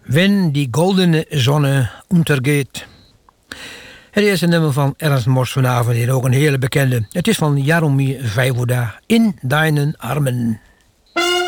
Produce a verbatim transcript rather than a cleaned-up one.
Wenn die goldene Sonne untergeht. Het eerste nummer van Ernst Mos vanavond hier, ook een hele bekende. Het is van Jaromir Vijvoda, In deinen Armen.